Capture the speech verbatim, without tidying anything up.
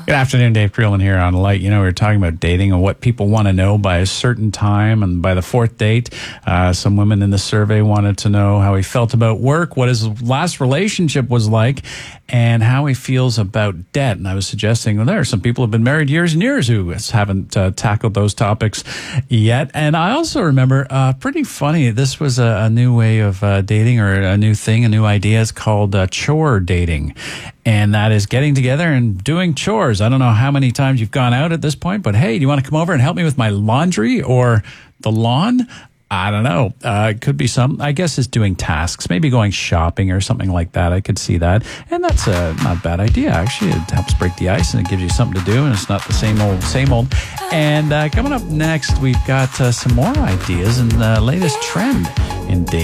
Good afternoon, Dave Creelman here on Light. You know, we were talking about dating and what people want to know by a certain time, and by the fourth date, uh, some women in the survey wanted to know how he felt about work, what his last relationship was like, and how he feels about debt. And I was suggesting, well, there are some people who have been married years and years who haven't uh, tackled those topics yet. And I also remember, uh, pretty funny, this was a, a new way of uh, dating, or a new thing, a new idea. It's called uh, chore dating. And that is getting together and doing chores. I don't know how many times you've gone out at this point, but hey, do you want to come over and help me with my laundry or the lawn? I don't know. Uh, it could be some, I guess it's doing tasks, maybe going shopping or something like that. I could see that. And that's a not a bad idea, actually. It helps break the ice and it gives you something to do, and it's not the same old, same old. And uh, coming up next, we've got uh, some more ideas and the latest trend in dating.